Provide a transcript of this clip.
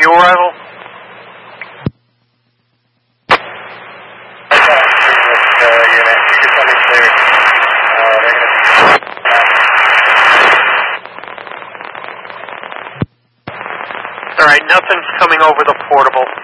new arrival? Alright, nothing's coming over the portable.